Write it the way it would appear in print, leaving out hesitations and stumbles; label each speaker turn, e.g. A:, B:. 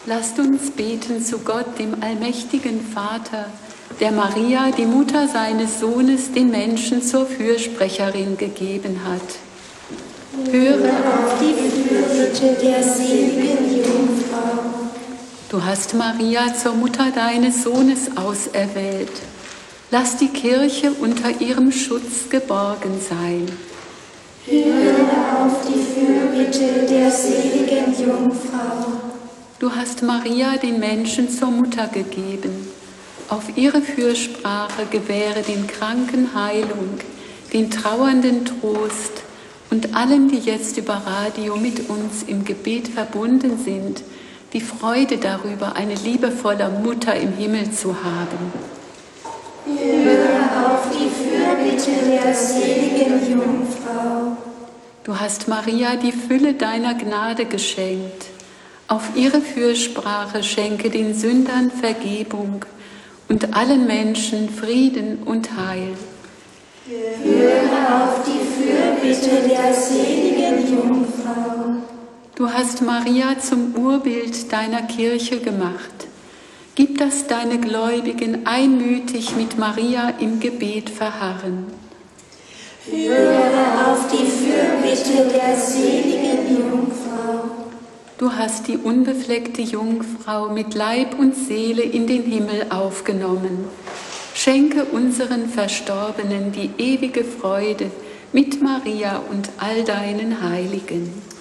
A: Lasst uns beten zu Gott, dem allmächtigen Vater, der Maria, die Mutter seines Sohnes, den Menschen zur Fürsprecherin gegeben hat. Höre
B: auf die Fürbitte der seligen Jungfrau.
A: Du hast Maria zur Mutter deines Sohnes auserwählt. Lass die Kirche unter ihrem Schutz geborgen sein.
B: Höre auf die Fürbitte der seligen Jungfrau.
A: Du hast Maria den Menschen zur Mutter gegeben. Auf ihre Fürsprache gewähre den Kranken Heilung, den Trauernden Trost und allen, die jetzt über Radio mit uns im Gebet verbunden sind, die Freude darüber, eine liebevolle Mutter im Himmel zu haben.
B: Höre auf die Fürbitte der seligen Jungfrau.
A: Du hast Maria die Fülle deiner Gnade geschenkt. Auf ihre Fürsprache schenke den Sündern Vergebung und allen Menschen Frieden und Heil.
B: Höre auf die Fürbitte der seligen Jungfrau.
A: Du hast Maria zum Urbild deiner Kirche gemacht. Gib, dass deine Gläubigen einmütig mit Maria im Gebet verharren.
B: Höre auf die Fürbitte der seligen Jungfrau.
A: Du hast die unbefleckte Jungfrau mit Leib und Seele in den Himmel aufgenommen. Schenke unseren Verstorbenen die ewige Freude mit Maria und all deinen Heiligen.